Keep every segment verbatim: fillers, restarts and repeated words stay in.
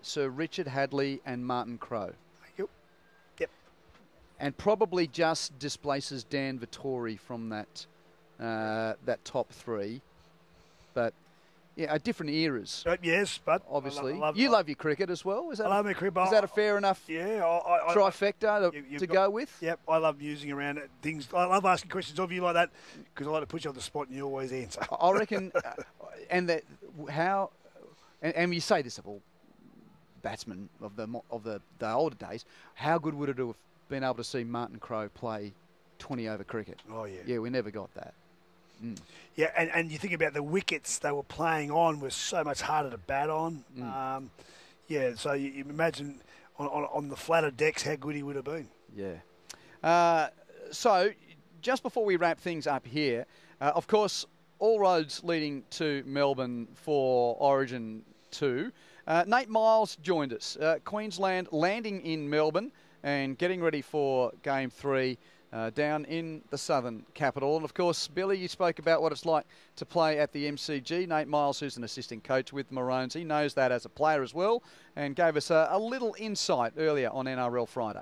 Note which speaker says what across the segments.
Speaker 1: Sir Richard Hadley and Martin Crowe.
Speaker 2: Yep. Yep.
Speaker 1: And probably just displaces Dan Vettori from that uh, that top three. But, yeah, uh, different eras.
Speaker 2: Uh, yes, but...
Speaker 1: Obviously.
Speaker 2: I love, I love,
Speaker 1: you love your cricket as well? Is that,
Speaker 2: I love my cricket.
Speaker 1: Is that a fair enough
Speaker 2: yeah, I, I,
Speaker 1: trifecta to,
Speaker 2: you,
Speaker 1: to
Speaker 2: got,
Speaker 1: go with?
Speaker 2: Yep, I love musing around at things. I love asking questions of you like that because I like to put you on the spot and you always answer.
Speaker 1: I reckon, uh, and that how, and, and you say this of all batsmen of the of the, the older days, how good would it have been able to see Martin Crowe play twenty over cricket?
Speaker 2: Oh, yeah.
Speaker 1: Yeah, we never got that. Mm.
Speaker 2: Yeah, and, and you think about the wickets they were playing on were so much harder to bat on.
Speaker 1: Mm.
Speaker 2: Um, yeah, so you, you imagine on, on, on the flatter decks how good he would have been.
Speaker 1: Yeah. Uh, so, just before we wrap things up here, uh, of course, all roads leading to Melbourne for Origin two. Uh, Nate Miles joined us. Uh, Queensland landing in Melbourne and getting ready for Game three. Uh, down in the southern capital. And, of course, Billy, you spoke about what it's like to play at the M C G. Nate Miles, who's an assistant coach with Maroons, he knows that as a player as well and gave us a, a little insight earlier on N R L Friday.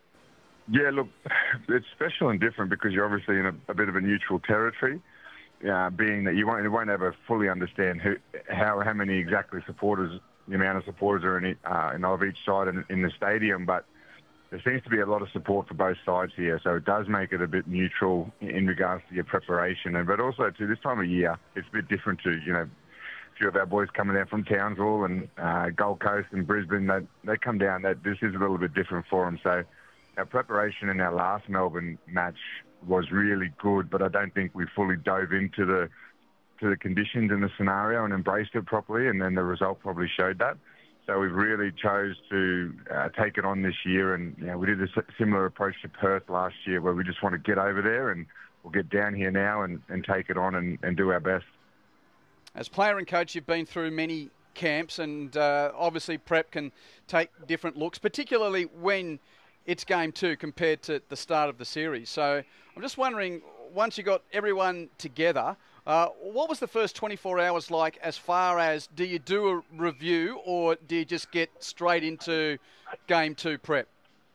Speaker 3: Yeah, look, it's special and different because you're obviously in a, a bit of a neutral territory, uh, being that you won't, you won't ever fully understand who, how, how many exactly supporters, the amount of supporters are in, uh, in of each side in, in the stadium, but there seems to be a lot of support for both sides here, so it does make it a bit neutral in regards to your preparation. And but also, to this time of year, it's a bit different to, you know, a few of our boys coming down from Townsville and uh, Gold Coast and Brisbane, they, they come down, that this is a little bit different for them. So our preparation in our last Melbourne match was really good, but I don't think we fully dove into the to the conditions and the scenario and embraced it properly, and then the result probably showed that. So we've really chose to uh, take it on this year, and you know, we did a similar approach to Perth last year where we just want to get over there and we'll get down here now and, and take it on and, and do our best.
Speaker 1: As player and coach, you've been through many camps, and uh, obviously prep can take different looks, particularly when it's game two compared to the start of the series. So I'm just wondering, once you got everyone together, Uh, what was the first twenty-four hours like as far as do you do a review or do you just get straight into game two prep?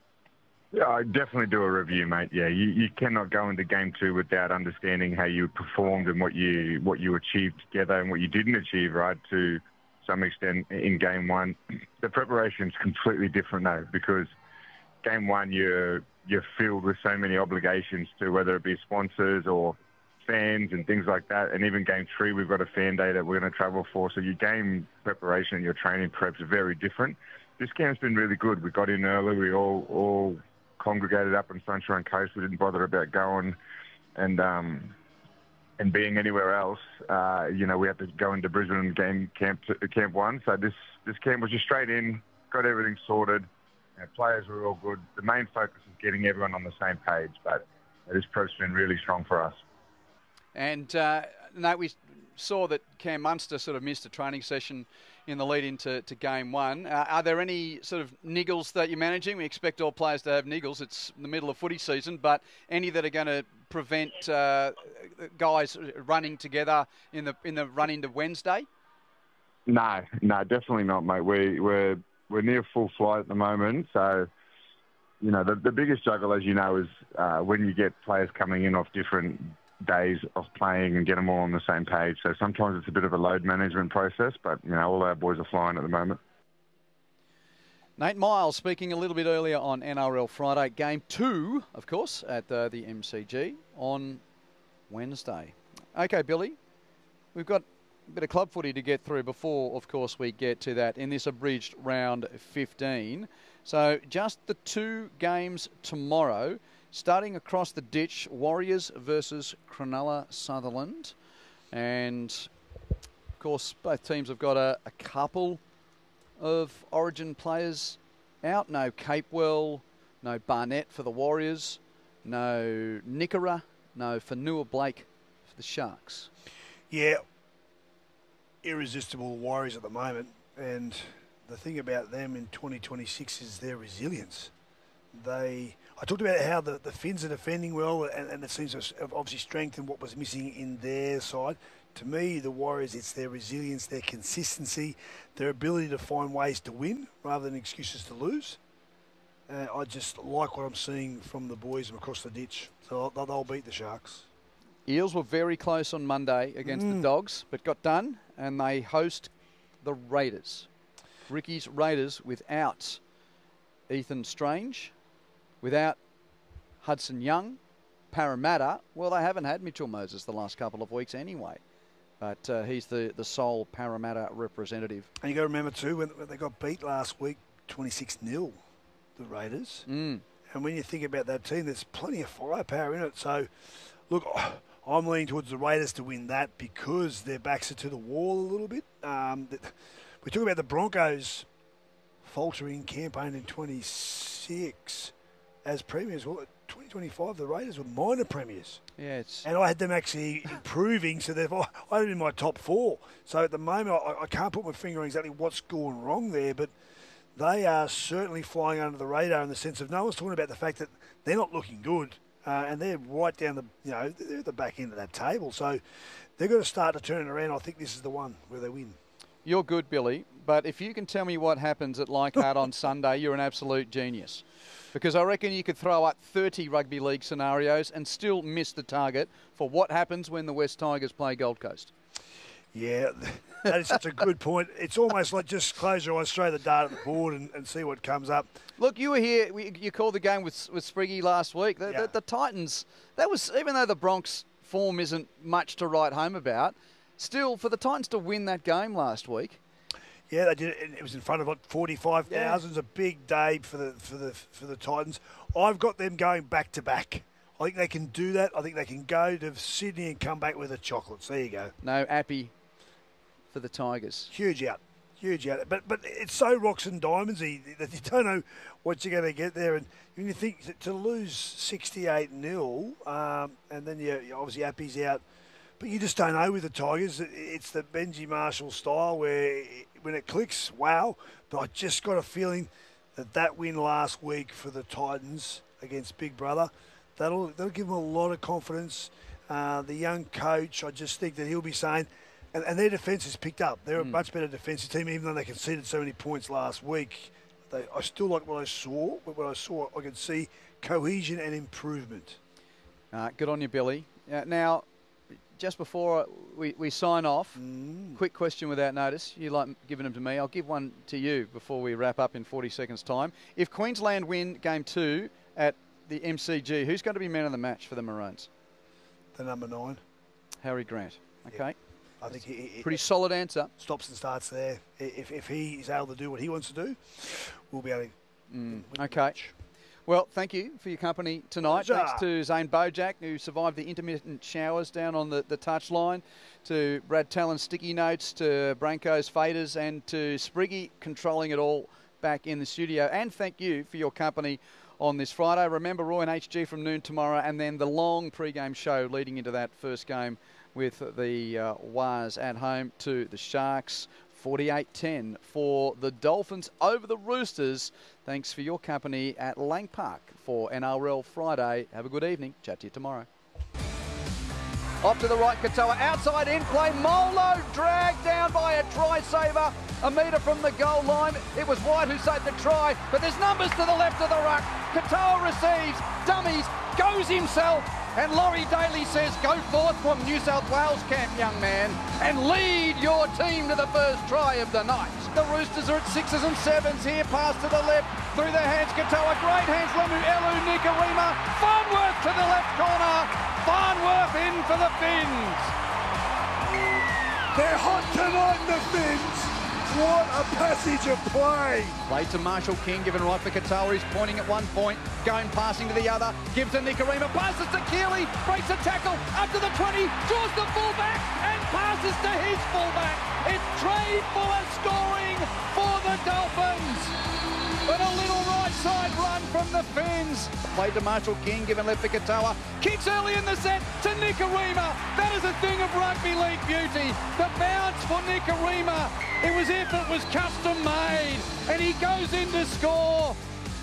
Speaker 3: Yeah, I definitely do a review, mate. Yeah, you, you cannot go into game two without understanding how you performed and what you what you achieved together and what you didn't achieve, right, to some extent in game one. The preparation's completely different, though, because game one you're, you're filled with so many obligations to whether it be sponsors or fans and things like that. And even game three, we've got a fan day that we're going to travel for. So your game preparation and your training preps are very different. This camp's been really good. We got in early. We all all congregated up on Sunshine Coast. We didn't bother about going and um, and being anywhere else. Uh, you know, we had to go into Brisbane game camp to, camp one. So this this camp was just straight in, got everything sorted. You know, players were all good. The main focus is getting everyone on the same page. But this prep's been really strong for us.
Speaker 1: And, uh, no, we saw that Cam Munster sort of missed a training session in the lead into to game one. Uh, are there any sort of niggles that you're managing? We expect all players to have niggles. It's the middle of footy season, but any that are going to prevent uh, guys running together in the in the run into Wednesday?
Speaker 3: No, no, definitely not, mate. We, we're we're near full flight at the moment, so you know the the biggest juggle, as you know, is uh, when you get players coming in off different days of playing and get them all on the same page. So sometimes it's a bit of a load management process, but you know all our boys are flying at the moment.
Speaker 1: Nate Miles speaking a little bit earlier on N R L Friday. Game two, of course, at uh, the M C G on Wednesday. Okay, Billy, we've got a bit of club footy to get through before, of course, we get to that in this abridged round fifteen. So just the two games tomorrow. Starting across the ditch, Warriors versus Cronulla Sutherland. And, of course, both teams have got a, a couple of Origin players out. No Capewell, no Barnett for the Warriors, no Nickera, no Fanua Blake for the Sharks.
Speaker 2: Yeah, irresistible Warriors at the moment. And the thing about them in twenty twenty-six is their resilience. They, I talked about how the, the Finns are defending well, and, and it seems to have obviously strengthened what was missing in their side. to me, the Warriors, it's their resilience, their consistency, their ability to find ways to win rather than excuses to lose. Uh, I just like what I'm seeing from the boys across the ditch. So they'll, they'll beat the Sharks.
Speaker 1: Eels were very close on Monday against mm. the Dogs, but got done, and they host the Raiders. Ricky's Raiders without Ethan Strange, without Hudson Young. Parramatta, well, they haven't had Mitchell Moses the last couple of weeks anyway. But uh, he's the, the sole Parramatta representative. And
Speaker 2: you got to remember, too, when, when they got beat last week, twenty-six nil, the Raiders.
Speaker 1: Mm.
Speaker 2: And when you think about that team, there's plenty of firepower in it. So, look, I'm leaning towards the Raiders to win that because their backs are to the wall a little bit. Um, we talk about the Broncos faltering campaign in twenty-six as premiers. Well, twenty twenty-five, the Raiders were minor premiers.
Speaker 1: Yeah, it's...
Speaker 2: And I had them actually improving, so they've, I had them in my top four. So at the moment, I, I can't put my finger on exactly what's going wrong there, but they are certainly flying under the radar in the sense of no one's talking about the fact that they're not looking good, uh, and they're right down the, you know, they're at the back end of that table. So they've got to start to turn it around. I think this is the one where they win.
Speaker 1: You're good, Billy, but if you can tell me what happens at Leichhardt on Sunday, you're an absolute genius. Because I reckon you could throw up thirty rugby league scenarios and still miss the target for what happens when the West Tigers play Gold Coast.
Speaker 2: Yeah, that is such a good point. It's almost like just close your eyes, throw the dart at the board and, and see what comes up.
Speaker 1: Look, you were here, you called the game with with Spriggy last week. The, yeah. the, the Titans, that was, even though the Bronx form isn't much to write home about, still, for the Titans to win that game last week.
Speaker 2: Yeah, they did it. It was in front of like forty-five thousand.
Speaker 1: Yeah.
Speaker 2: It's a big day for the for the for the Titans. I've got them going back to back. I think they can do that. I think they can go to Sydney and come back with the chocolates. There you go.
Speaker 1: No Appy for the Tigers.
Speaker 2: Huge out, huge out. But but it's so rocks and diamondsy that you don't know what you're going to get there. And when you think that to lose sixty-eight nil, um, and then you obviously Appy's out. But you just don't know with the Tigers. It's the Benji Marshall style where when it clicks, wow. But I just got a feeling that that win last week for the Titans against Big Brother, that'll that'll give them a lot of confidence. Uh, the young coach, I just think that he'll be saying, and, and their defence has picked up. They're mm. a much better defensive team, even though they conceded so many points last week. They, I still like what I saw. But what I saw, I could see cohesion and improvement.
Speaker 1: Uh, good on you, Billy. Uh, now, just before we, we sign off,
Speaker 2: mm.
Speaker 1: quick question without notice. You like giving them to me. I'll give one to you before we wrap up in forty seconds' time. If Queensland win game two at the M C G, who's going to be man of the match for the Maroons?
Speaker 2: The number nine.
Speaker 1: Harry Grant. Okay.
Speaker 2: Yeah. I think he, he,
Speaker 1: pretty solid answer.
Speaker 2: Stops and starts there. If, if he is able to do what he wants to do, we'll be able to
Speaker 1: mm. Okay. Well, thank you for your company tonight.
Speaker 2: Pleasure.
Speaker 1: Thanks to Zane Bojack, who survived the intermittent showers down on the, the touchline, to Brad Talon's sticky notes, to Branko's faders, and to Spriggy controlling it all back in the studio. And thank you for your company on this Friday. Remember, Roy and H G from noon tomorrow, and then the long pre-game show leading into that first game with the uh, Waz at home to the Sharks. forty-eight ten for the Dolphins over the Roosters. Thanks for your company at Lang Park for N R L Friday. Have a good evening. Chat to you tomorrow. Off to the right, Katoa. Outside in play. Molo dragged down by a try saver. A metre from the goal line. It was White who saved the try, but there's numbers to the left of the ruck. Katoa receives, dummies, goes himself, and Laurie Daly says, go forth from New South Wales camp, young man, and lead your team to the first try of the night. The Roosters are at sixes and sevens here, pass to the left, through the hands, Katoa, great hands, Lemu, Elu, Nikarima, Farnworth to the left corner, Farnworth in for the Finns.
Speaker 2: They're hot tonight, the Finns. What a passage of play.
Speaker 1: Play to Marshall King, given right for Katoa. He's pointing at one point, going passing to the other. Gives to Nikarima, passes to Keeley, breaks a tackle, up to the twenty, draws the fullback, and passes to his fullback. It's Trey Fuller scoring for the Dolphins. But a little right side run from the Finns. Play to Marshall King, given left for Katoa. Kicks early in the set to Nikarima. That is a thing of rugby league beauty. The bounce for Nikarima. It was if it was custom made. And he goes in to score.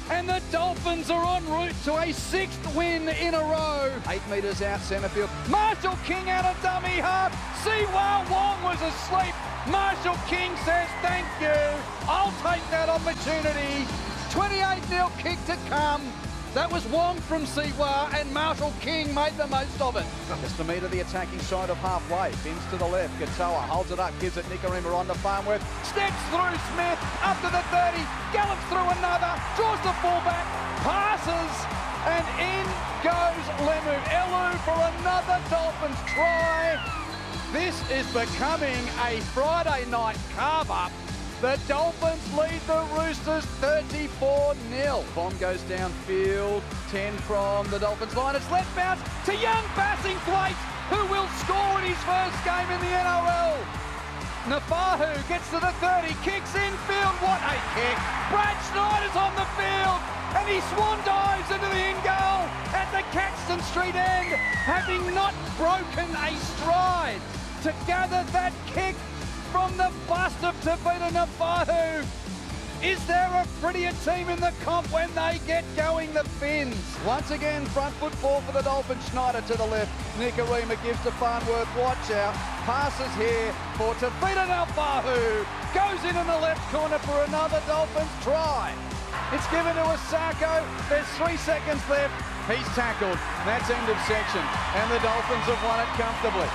Speaker 1: and the Dolphins are en route to a sixth win in a row. Eight metres out centre field. Marshall King out of dummy half. Siwa Wong was asleep. Marshall King says thank you. I'll take that opportunity. twenty-eight nil kick to come. That was Wong from Siwa, and Marshall King made the most of it. Just a metre the attacking side of halfway. Bins to the left. Gatoa holds it up, gives it Nicarima on to Farnworth. Steps through Smith, up to the thirty. Gallops through another. Draws the fullback. Passes. And in goes Lemu Elu for another Dolphins try. This is becoming a Friday night carve-up. The Dolphins lead the Roosters thirty-four nil. Bomb goes downfield, ten from the Dolphins line. It's left bounce to young Bassing Thwaites, who will score in his first game in the N R L. Nafahu gets to the thirty, kicks infield. What a kick. Brad Schneider's on the field, and he swan dives into the in goal at the Caxton Street end, having not broken a stride to gather that kick from the bust of Tavita Nafahu. Is there a prettier team in the comp when they get going, the Finns? Once again, front foot ball for the Dolphins. Schneider to the left. Nicarima gives to Farnworth. Watch out. Passes here for Tavita Nafahu. Goes in in the left corner for another Dolphins try. It's given to Asako. There's three seconds left. He's tackled. That's end of section. And the Dolphins have won it comfortably.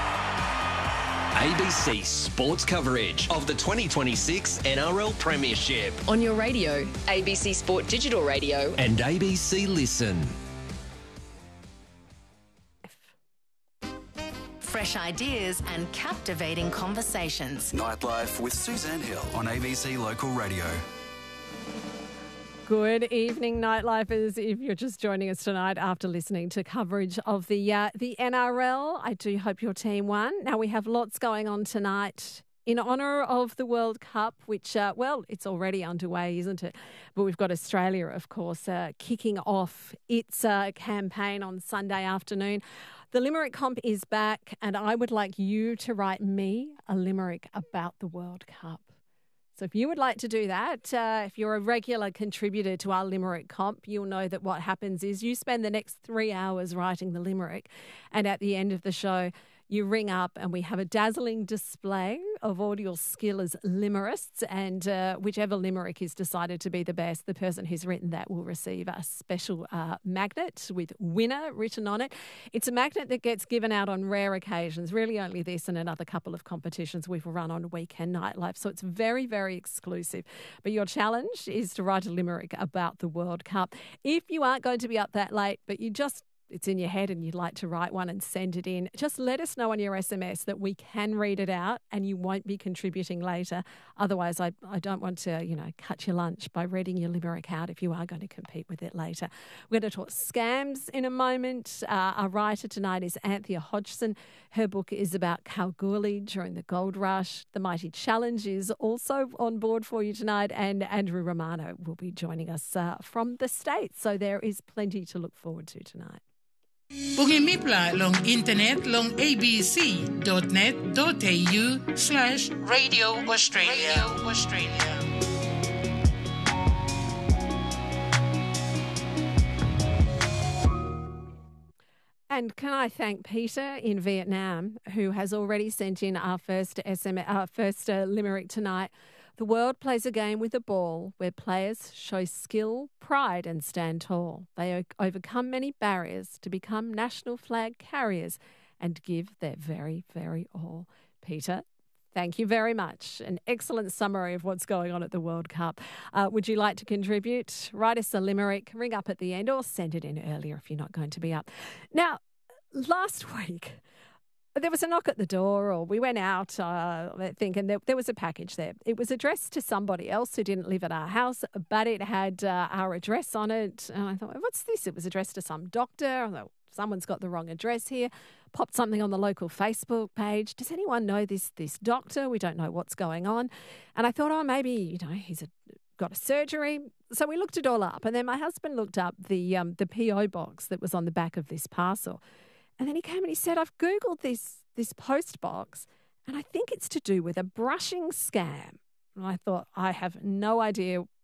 Speaker 4: A B C Sports coverage of the twenty twenty-six N R L Premiership.
Speaker 5: On your radio, A B C Sport Digital Radio.
Speaker 4: And A B C Listen.
Speaker 6: Fresh ideas and captivating conversations.
Speaker 7: Nightlife with Suzanne Hill on A B C Local Radio.
Speaker 8: Good evening, Nightlifers. If you're just joining us tonight after listening to coverage of the uh, the N R L, I do hope your team won. Now, we have lots going on tonight in honour of the World Cup, which, uh, well, it's already underway, isn't it? But we've got Australia, of course, uh, kicking off its uh, campaign on Sunday afternoon. The Limerick Comp is back, and I would like you to write me a limerick about the World Cup. So if you would like to do that, uh, if you're a regular contributor to our Limerick Comp, you'll know that what happens is you spend the next three hours writing the limerick, and at the end of the show, you ring up and we have a dazzling display of all your skill as limerists, and uh, whichever limerick is decided to be the best, the person who's written that will receive a special uh, magnet with winner written on it. It's a magnet that gets given out on rare occasions, really only this and another couple of competitions we've run on Weekend Nightlife. So it's very, very exclusive. But your challenge is to write a limerick about the World Cup. If you aren't going to be up that late, but you just it's in your head and you'd like to write one and send it in, just let us know on your S M S that we can read it out and you won't be contributing later. Otherwise, I, I don't want to, you know, cut your lunch by reading your limerick out if you are going to compete with it later. We're going to talk scams in a moment. Uh, our writer tonight is Anthea Hodgson. Her book is about Kalgoorlie during the gold rush. The Mighty Challenge is also on board for you tonight, and Andrew Romano will be joining us uh, from the States. So there is plenty to look forward to tonight.
Speaker 9: Pungimipla long internet long abc.net.au slash Radio Australia. Radio Australia.
Speaker 8: And can I thank Peter in Vietnam, who has already sent in our first S M, our first uh, limerick tonight. The world plays a game with a ball where players show skill, pride and stand tall. They o- overcome many barriers to become national flag carriers and give their very, very all. Peter, thank you very much. An excellent summary of what's going on at the World Cup. Uh, would you like to contribute? Write us a limerick, ring up at the end, or send it in earlier if you're not going to be up. Now, last week, there was a knock at the door, or we went out, uh, I think, and there, there was a package there. It was addressed to somebody else who didn't live at our house, but it had uh, our address on it. And I thought, what's this? It was addressed to some doctor. I thought, someone's got the wrong address here. Popped something on the local Facebook page. Does anyone know this this doctor? We don't know what's going on. And I thought, oh, maybe, you know, he's a, got a surgery. So we looked it all up. And then my husband looked up the um, the P O box that was on the back of this parcel. And then he came and he said, I've Googled this this post box and I think it's to do with a brushing scam. And I thought, I have no idea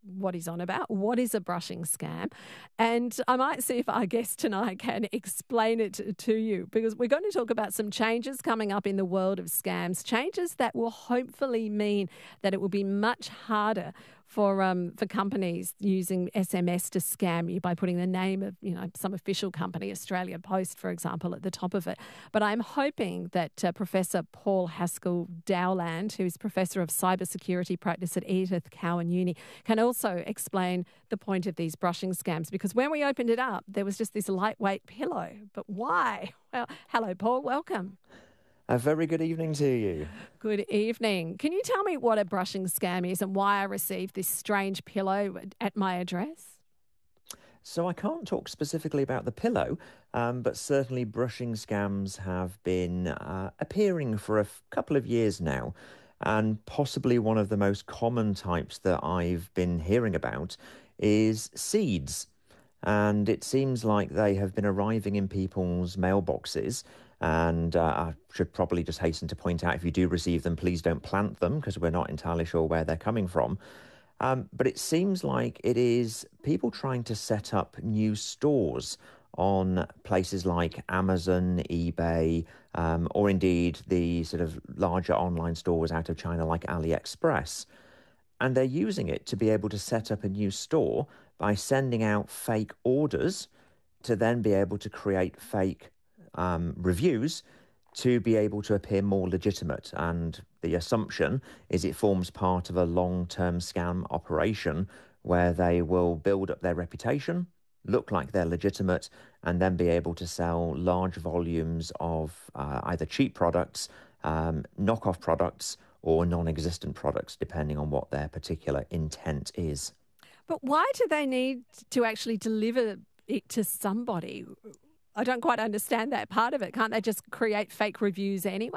Speaker 8: what he's on about. What is a brushing scam? And I might see if our guest tonight can explain it to you, because we're going to talk about some changes coming up in the world of scams, changes that will hopefully mean that it will be much harder for um, for companies using S M S to scam you by putting the name of, you know, some official company, Australia Post, for example, at the top of it. But I'm hoping that uh, Professor Paul Haskell Dowland, who's Professor of Cybersecurity Practice at Edith Cowan Uni, can also explain the point of these brushing scams, because when we opened it up, there was just this lightweight pillow. But why? Well, hello, Paul. Welcome.
Speaker 10: A very good evening to you.
Speaker 8: Good evening. Can you tell me what a brushing scam is and why I received this strange pillow at my address?
Speaker 10: So I can't talk specifically about the pillow, um, but certainly brushing scams have been uh, appearing for a f- couple of years now. And possibly one of the most common types that I've been hearing about is seeds. And it seems like they have been arriving in people's mailboxes. And uh, I should probably just hasten to point out, if you do receive them, please don't plant them, because we're not entirely sure where they're coming from. Um, but it seems like it is people trying to set up new stores on places like Amazon, eBay, um, or indeed the sort of larger online stores out of China like AliExpress. And they're using it to be able to set up a new store by sending out fake orders to then be able to create fake um, reviews to be able to appear more legitimate. And the assumption is it forms part of a long-term scam operation where they will build up their reputation, look like they're legitimate, and then be able to sell large volumes of uh, either cheap products, um, knockoff products, or non-existent products, depending on what their particular intent is.
Speaker 8: But why do they need to actually deliver it to somebody? I don't quite understand that part of it. Can't they just create fake reviews anyway?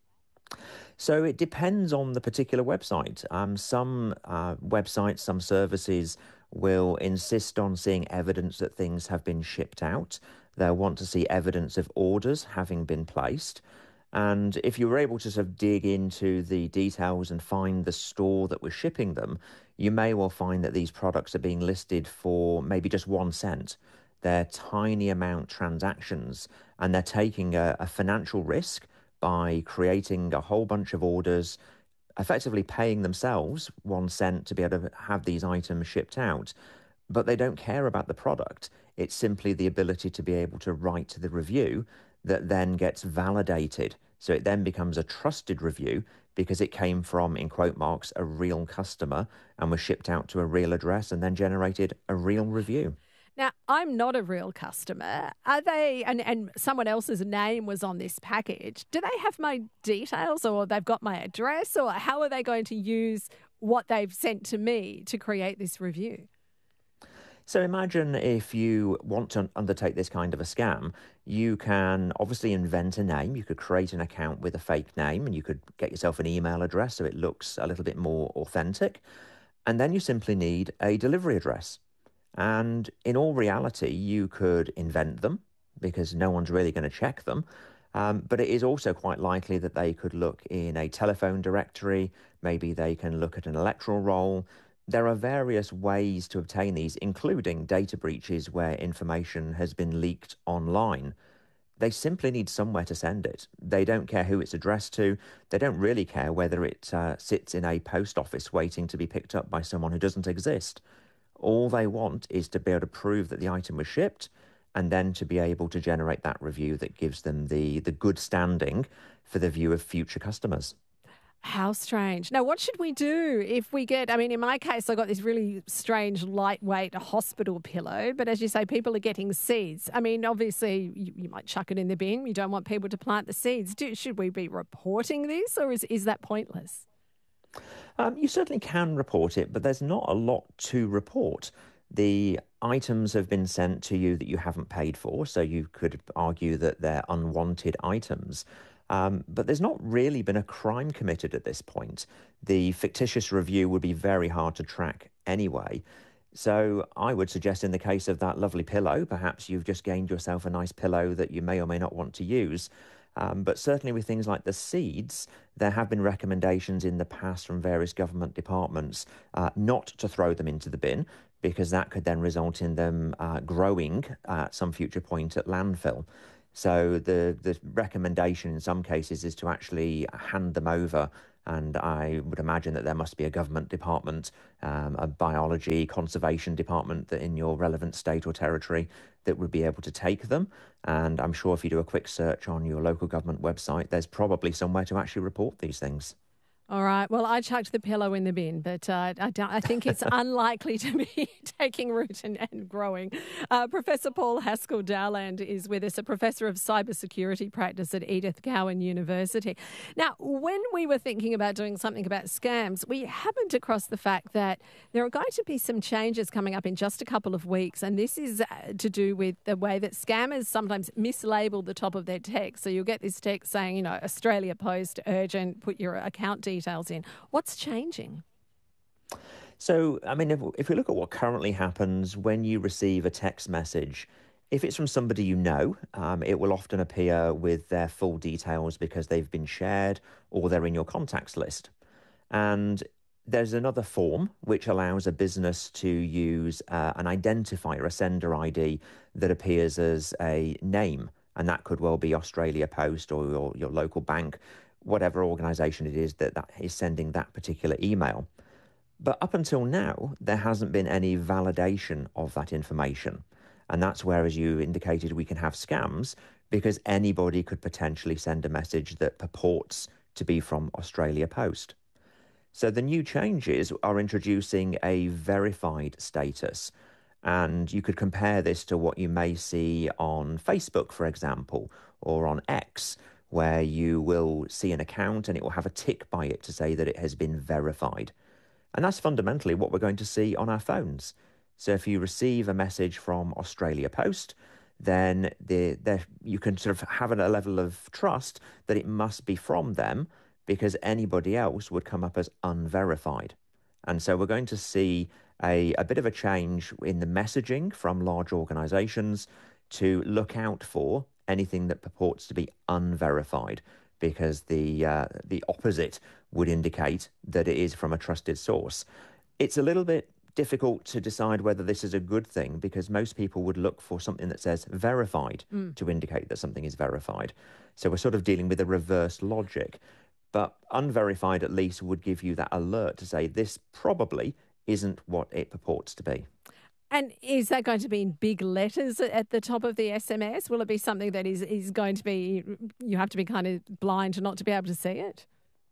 Speaker 10: So it depends on the particular website. Um, some uh, websites, some services will insist on seeing evidence that things have been shipped out. They'll want to see evidence of orders having been placed. And if you were able to sort of dig into the details and find the store that was shipping them, you may well find that these products are being listed for maybe just one cent. They're tiny amount transactions, and they're taking a, a financial risk by creating a whole bunch of orders, effectively paying themselves one cent to be able to have these items shipped out. But they don't care about the product. It's simply the ability to be able to write the review that then gets validated. So it then becomes a trusted review because it came from, in quote marks, a real customer and was shipped out to a real address and then generated a real review.
Speaker 8: Now, I'm not a real customer. Are they, and, and someone else's name was on this package, do they have my details, or they've got my address, or how are they going to use what they've sent to me to create this review?
Speaker 10: So imagine if you want to undertake this kind of a scam, you can obviously invent a name. You could create an account with a fake name, and you could get yourself an email address so it looks a little bit more authentic. And then you simply need a delivery address. And in all reality, you could invent them because no one's really going to check them. Um, but it is also quite likely that they could look in a telephone directory. Maybe they can look at an electoral roll. There are various ways to obtain these, including data breaches where information has been leaked online. They simply need somewhere to send it. They don't care who it's addressed to. They don't really care whether it uh, sits in a post office waiting to be picked up by someone who doesn't exist. All they want is to be able to prove that the item was shipped and then to be able to generate that review that gives them the, the good standing for the view of future customers.
Speaker 8: How strange. Now, what should we do if we get, I mean, in my case, I got this really strange, lightweight hospital pillow, but as you say, people are getting seeds. I mean, obviously, you, you might chuck it in the bin. You don't want people to plant the seeds. Do, should we be reporting this, or is, is that pointless?
Speaker 10: Um, you certainly can report it, but there's not a lot to report. The items have been sent to you that you haven't paid for, so you could argue that they're unwanted items. Um, but there's not really been a crime committed at this point. The fictitious review would be very hard to track anyway. So I would suggest in the case of that lovely pillow, perhaps you've just gained yourself a nice pillow that you may or may not want to use. Um, but certainly with things like the seeds, there have been recommendations in the past from various government departments uh, not to throw them into the bin, because that could then result in them uh, growing at some future point at landfill. So the, the recommendation in some cases is to actually hand them over, and I would imagine that there must be a government department, um, a biology conservation department that in your relevant state or territory that would be able to take them. And I'm sure if you do a quick search on your local government website, there's probably somewhere to actually report these things.
Speaker 8: All right. Well, I chucked the pillow in the bin, but uh, I, don't, I think it's unlikely to be taking root and, and growing. Uh, Professor Paul Haskell-Dowland is with us, a professor of cybersecurity practice at Edith Cowan University. Now, when we were thinking about doing something about scams, we happened across the fact that there are going to be some changes coming up in just a couple of weeks, and this is to do with the way that scammers sometimes mislabel the top of their text. So you'll get this text saying, you know, Australia Post, urgent, put your account details details in. What's changing?
Speaker 10: So, I mean, if, if we look at what currently happens when you receive a text message, if it's from somebody you know, um, it will often appear with their full details because they've been shared or they're in your contacts list. And there's another form which allows a business to use uh, an identifier, a sender I D, that appears as a name. And that could well be Australia Post or your, your local bank, whatever organisation it is that, that is sending that particular email. But up until now, there hasn't been any validation of that information. And that's where, as you indicated, we can have scams, because anybody could potentially send a message that purports to be from Australia Post. So the new changes are introducing a verified status. And you could compare this to what you may see on Facebook, for example, or on X, where you will see an account and it will have a tick by it to say that it has been verified. And that's fundamentally what we're going to see on our phones. So if you receive a message from Australia Post, then the, the, you can sort of have a level of trust that it must be from them, because anybody else would come up as unverified. And so we're going to see a, a bit of a change in the messaging from large organisations to look out for anything that purports to be unverified, because the uh, the opposite would indicate that it is from a trusted source. It's a little bit difficult to decide whether this is a good thing, because most people would look for something that says verified mm. to indicate that something is verified. So we're sort of dealing with a reverse logic. But unverified at least would give you that alert to say this probably isn't what it purports to be.
Speaker 8: And is that going to be in big letters at the top of the S M S? Will it be something that is, is going to be, you have to be kind of blind not to be able to see it?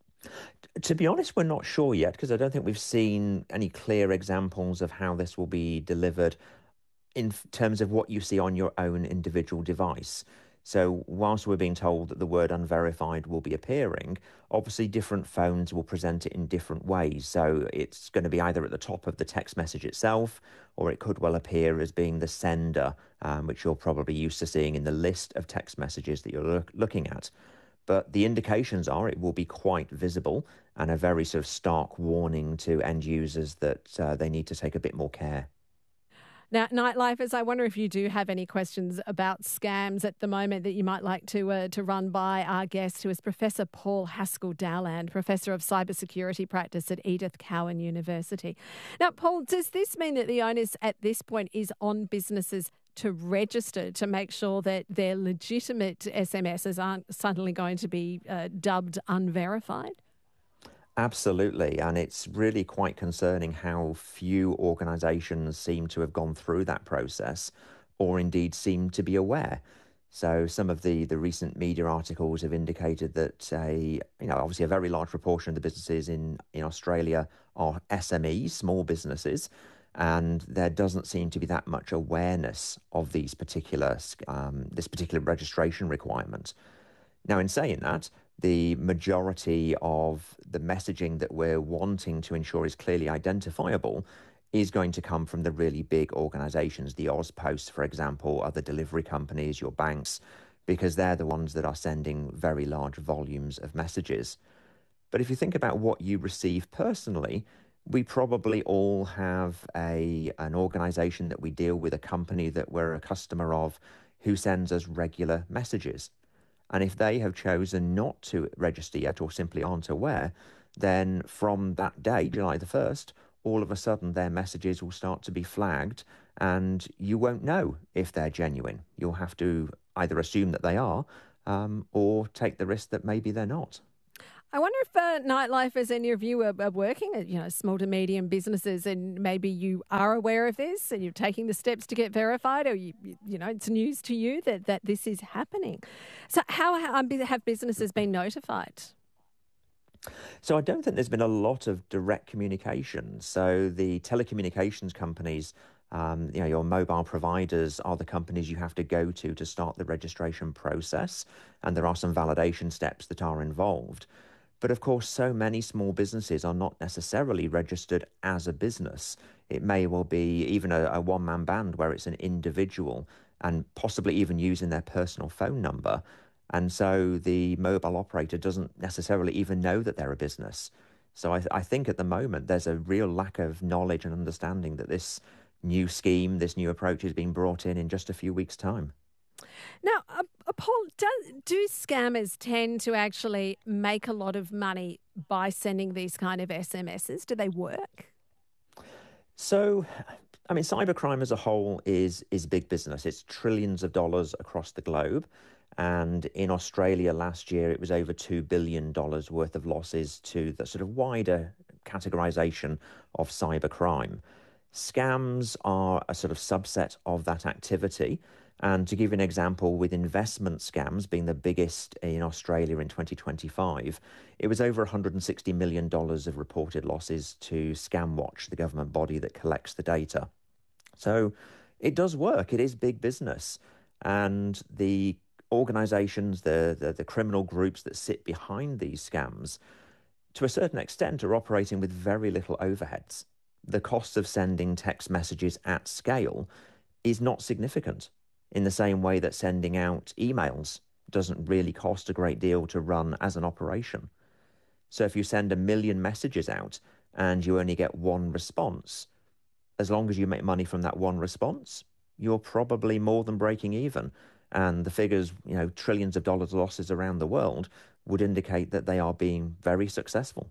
Speaker 10: To be honest, we're not sure yet, because I don't think we've seen any clear examples of how this will be delivered in terms of what you see on your own individual device. So whilst we're being told that the word unverified will be appearing, obviously different phones will present it in different ways. So it's going to be either at the top of the text message itself, or it could well appear as being the sender, um, which you're probably used to seeing in the list of text messages that you're look, looking at. But the indications are it will be quite visible, and a very sort of stark warning to end users that uh, they need to take a bit more care.
Speaker 8: Now, Nightlifers, I wonder if you do have any questions about scams at the moment that you might like to uh, to run by our guest, who is Professor Paul Haskell-Dowland, Professor of Cybersecurity Practice at Edith Cowan University. Now, Paul, does this mean that the onus at this point is on businesses to register to make sure that their legitimate S M Ses aren't suddenly going to be uh, dubbed unverified?
Speaker 10: Absolutely, and it's really quite concerning how few organisations seem to have gone through that process, or indeed seem to be aware. So some of the, the recent media articles have indicated that a you know obviously a very large proportion of the businesses in, in Australia are S M Es, small businesses, and there doesn't seem to be that much awareness of these particular um, this particular registration requirement. Now, in saying that, the majority of the messaging that we're wanting to ensure is clearly identifiable is going to come from the really big organisations, the AusPost, for example, other delivery companies, your banks, because they're the ones that are sending very large volumes of messages. But if you think about what you receive personally, we probably all have a an organisation that we deal with, a company that we're a customer of, who sends us regular messages. And if they have chosen not to register yet or simply aren't aware, then from that day, July the first, all of a sudden their messages will start to be flagged and you won't know if they're genuine. You'll have to either assume that they are um, or take the risk that maybe they're not.
Speaker 8: I wonder if uh, Nightlifers, in your view, are, are working at, you know, small to medium businesses, and maybe you are aware of this and you're taking the steps to get verified, or you, you know, it's news to you that, that this is happening. So, how have businesses been notified?
Speaker 10: So, I don't think there's been a lot of direct communication. So, the telecommunications companies, um, you know, your mobile providers are the companies you have to go to to start the registration process, and there are some validation steps that are involved. But of course, so many small businesses are not necessarily registered as a business. It may well be even a, a one-man band where it's an individual and possibly even using their personal phone number. And so the mobile operator doesn't necessarily even know that they're a business. So I, I think at the moment there's a real lack of knowledge and understanding that this new scheme, this new approach is being brought in in just a few weeks' time.
Speaker 8: Now, uh, Paul, do, do scammers tend to actually make a lot of money by sending these kind of S M Ses? Do they work?
Speaker 10: So, I mean, cybercrime as a whole is is big business. It's trillions of dollars across the globe. And in Australia last year, it was over two billion dollars worth of losses to the sort of wider categorization of cybercrime. Scams are a sort of subset of that activity. And to give you an example, with investment scams being the biggest in Australia in twenty twenty-five, it was over one hundred sixty million dollars of reported losses to ScamWatch, the government body that collects the data. So it does work. It is big business. And the organizations, the, the, the criminal groups that sit behind these scams, to a certain extent, are operating with very little overheads. The cost of sending text messages at scale is not significant, in the same way that sending out emails doesn't really cost a great deal to run as an operation. So if you send a million messages out and you only get one response, as long as you make money from that one response, you're probably more than breaking even. And the figures, you know, trillions of dollars losses around the world would indicate that they are being very successful.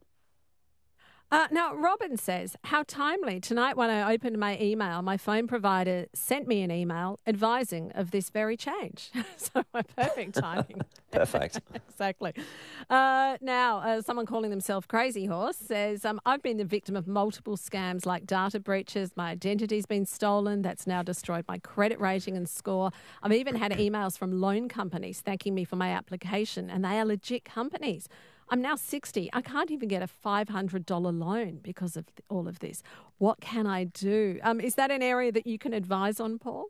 Speaker 8: Uh, now, Robin says, how timely. Tonight when I opened my email, my phone provider sent me an email advising of this very change. So my perfect timing.
Speaker 10: Perfect.
Speaker 8: Exactly. Uh, now, uh, someone calling themselves Crazy Horse says, um, I've been the victim of multiple scams like data breaches. My identity's been stolen. That's now destroyed my credit rating and score. I've even had emails from loan companies thanking me for my application, and they are legit companies. I'm now sixty. I can't even get a five hundred dollars loan because of all of this. What can I do? Um, is that an area that you can advise on, Paul?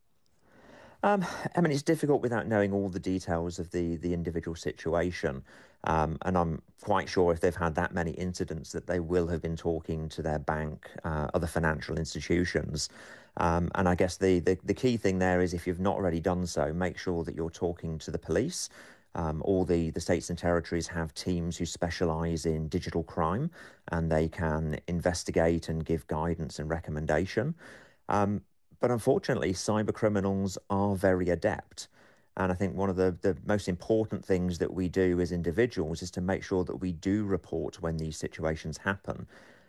Speaker 10: Um, I mean, it's difficult without knowing all the details of the, the individual situation. Um, and I'm quite sure if they've had that many incidents that they will have been talking to their bank, uh, other financial institutions. Um, and I guess the, the, the key thing there is if you've not already done so, make sure that you're talking to the police. Um, all the, the states and territories have teams who specialise in digital crime, and they can investigate and give guidance and recommendation. Um, but unfortunately, cyber criminals are very adept. And I think one of the, the most important things that we do as individuals is to make sure that we do report when these situations happen.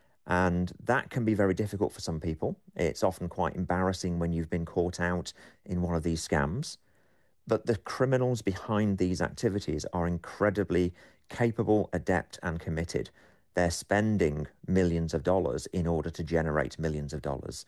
Speaker 10: And that can be very difficult for some people. It's often quite embarrassing when you've been caught out in one of these scams. But the criminals behind these activities are incredibly capable, adept, and committed. They're spending millions of dollars in order to generate millions of dollars.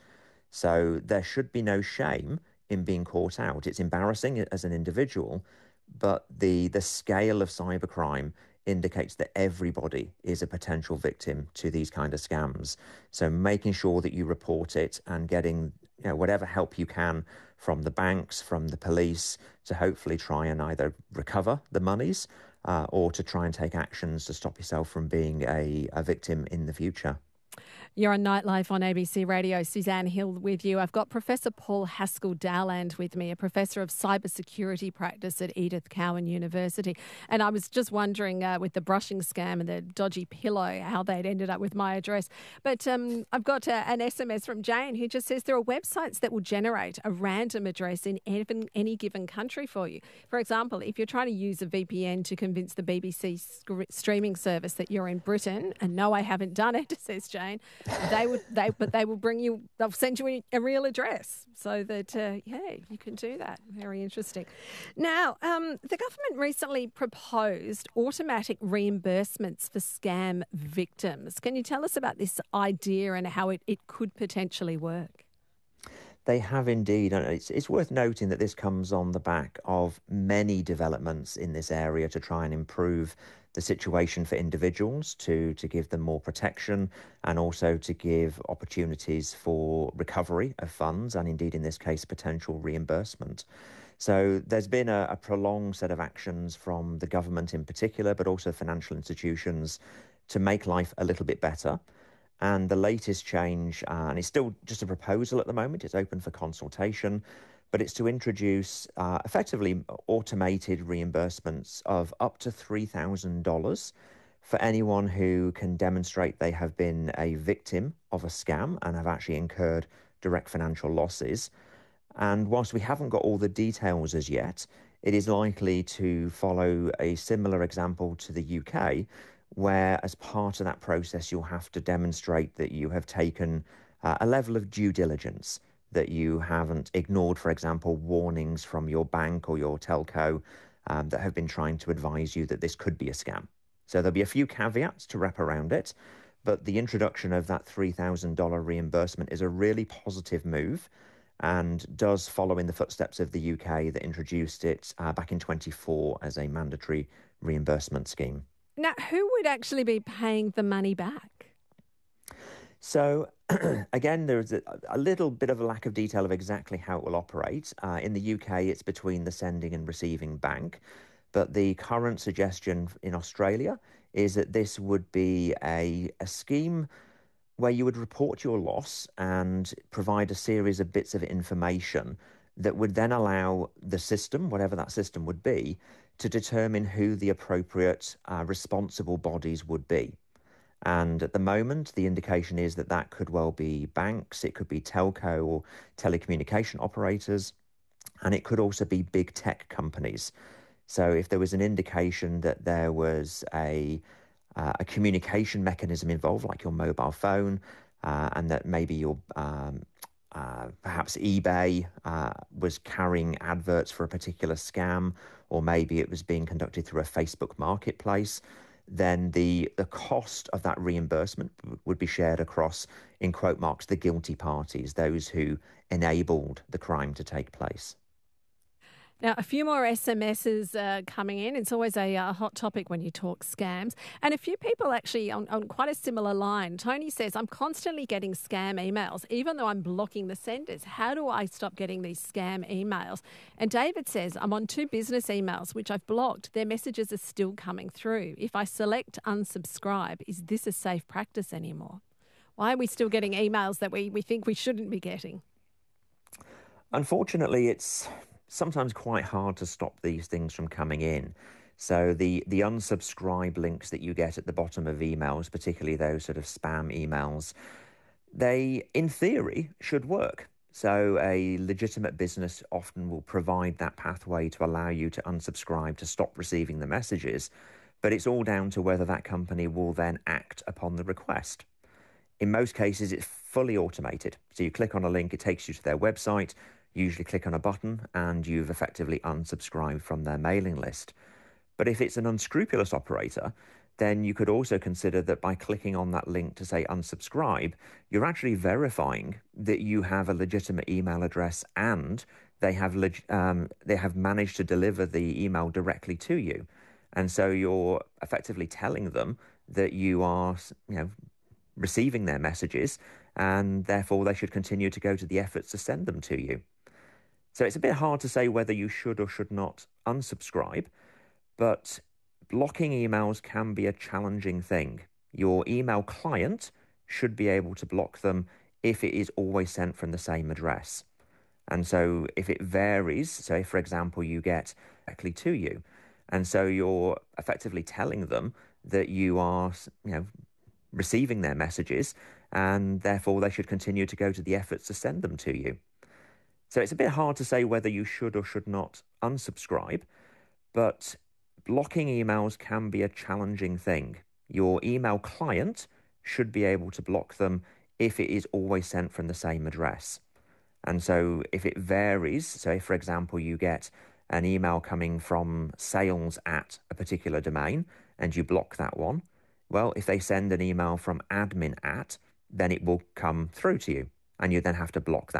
Speaker 10: So there should be no shame in being caught out. It's embarrassing as an individual, but the, the scale of cybercrime indicates that everybody is a potential victim to these kind of scams. So making sure that you report it and getting, you know, whatever help you can from the banks, from the police, to hopefully try and either recover the monies uh, or to try and take actions to stop yourself from being a, a victim in the future.
Speaker 8: You're on Nightlife on A B C Radio. Suzanne Hill with you. I've got Professor Paul Haskell-Dowland with me, a professor of cybersecurity practice at Edith Cowan University. And I was just wondering uh, with the brushing scam and the dodgy pillow, how they'd ended up with my address. But um, I've got uh, an S M S from Jane who just says there are websites that will generate a random address in even, any given country for you. For example, if you're trying to use a V P N to convince the B B C sc- streaming service that you're in Britain, and no, I haven't done it, says Jane, they would, they, but they will bring you, they'll send you a real address so that, uh, yeah, you can do that. Very interesting. Now, um, the government recently proposed automatic reimbursements for scam victims. Can you tell us about this idea and how it, it could potentially work?
Speaker 10: They have indeed. And it's, it's worth noting that this comes on the back of many developments in this area to try and improve the situation for individuals, to, to give them more protection, and also to give opportunities for recovery of funds and indeed in this case potential reimbursement. So there's been a, a prolonged set of actions from the government in particular, but also financial institutions to make life a little bit better. And the latest change, uh, and it's still just a proposal at the moment, it's open for consultation, but it's to introduce uh, effectively automated reimbursements of up to three thousand dollars for anyone who can demonstrate they have been a victim of a scam and have actually incurred direct financial losses. And whilst we haven't got all the details as yet, it is likely to follow a similar example to the U K, where as part of that process, you'll have to demonstrate that you have taken uh, a level of due diligence, that you haven't ignored, for example, warnings from your bank or your telco um, that have been trying to advise you that this could be a scam. So there'll be a few caveats to wrap around it, but the introduction of that three thousand dollars reimbursement is a really positive move and does follow in the footsteps of the U K that introduced it uh, back in twenty-four as a mandatory reimbursement scheme.
Speaker 8: Now, who would actually be paying the money back?
Speaker 10: So, again, there's a, a little bit of a lack of detail of exactly how it will operate. Uh, in the U K, it's between the sending and receiving bank. But the current suggestion in Australia is that this would be a, a scheme where you would report your loss and provide a series of bits of information that would then allow the system, whatever that system would be, to determine who the appropriate uh, responsible bodies would be. And at the moment, the indication is that that could well be banks, it could be telco or telecommunication operators, and it could also be big tech companies. So if there was an indication that there was a, uh, a communication mechanism involved, like your mobile phone, uh, and that maybe your um, uh, perhaps eBay uh, was carrying adverts for a particular scam, or maybe it was being conducted through a Facebook marketplace, then the, the cost of that reimbursement would be shared across, in quote marks, the guilty parties, those who enabled the crime to take place.
Speaker 8: Now, a few more S M Ses uh, coming in. It's always a uh, hot topic when you talk scams. And a few people actually on, on quite a similar line. Tony says, I'm constantly getting scam emails, even though I'm blocking the senders. How do I stop getting these scam emails? And David says, I'm on two business emails, which I've blocked. Their messages are still coming through. If I select unsubscribe, is this a safe practice anymore? Why are we still getting emails that we, we think we shouldn't be getting?
Speaker 10: Unfortunately, it's sometimes quite hard to stop these things from coming in. So the, the unsubscribe links that you get at the bottom of emails, particularly those sort of spam emails, they, in theory, should work. So a legitimate business often will provide that pathway to allow you to unsubscribe, to stop receiving the messages, but it's all down to whether that company will then act upon the request. In most cases, it's fully automated. So you click on a link, it takes you to their website, usually click on a button, and you've effectively unsubscribed from their mailing list. But if it's an unscrupulous operator, then you could also consider that by clicking on that link to say unsubscribe, you're actually verifying that you have a legitimate email address and they have leg- um, they have managed to deliver the email directly to you. And so you're effectively telling them that you are, you know, receiving their messages, and therefore they should continue to go to the efforts to send them to you. So it's a bit hard to say whether you should or should not unsubscribe, but blocking emails can be a challenging thing. Your email client should be able to block them if it is always sent from the same address. And so if it varies, so if, for example, you get directly to you, and so you're effectively telling them that you are, you know, receiving their messages, and therefore they should continue to go to the efforts to send them to you. So it's a bit hard to say whether you should or should not unsubscribe, but blocking emails can be a challenging thing. Your email client should be able to block them if it is always sent from the same address. And so if it varies, so if, for example, you get an email coming from sales at a particular domain and you block that one, well, if they send an email from admin at, then it will come through to you and you then have to block that.